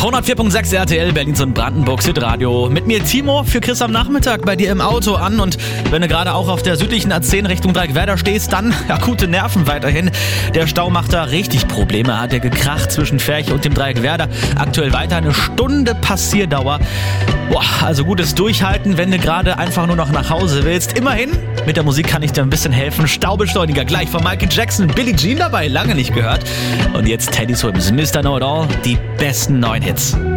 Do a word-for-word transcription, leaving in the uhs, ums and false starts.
hundertvier Komma sechs R T L Berlins und Brandenburgs Hitradio. Mit mir Timo für Chris am Nachmittag bei dir im Auto an. Und wenn du gerade auch auf der südlichen A zehn Richtung Dreieckwerder stehst, dann akute Nerven weiterhin. Der Stau macht da richtig Probleme. Hat der gekracht zwischen Ferche und dem Dreieckwerder. Aktuell weiter eine Stunde Passierdauer. Boah, also gutes Durchhalten, wenn du gerade einfach nur noch nach Hause willst. Immerhin, mit der Musik kann ich dir ein bisschen helfen. Staubeschleuniger gleich von Michael Jackson. Billie Jean dabei, lange nicht gehört. Und jetzt Teddy Swims, Mister Know It All, die besten neuen Hits.